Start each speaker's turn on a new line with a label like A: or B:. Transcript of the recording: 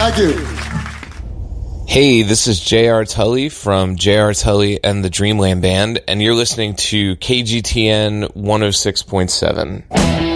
A: Thank you.
B: Hey, this is J.R. Tully from J.R. Tully and the Dreamland Band, and you're listening to KGTN 106.7.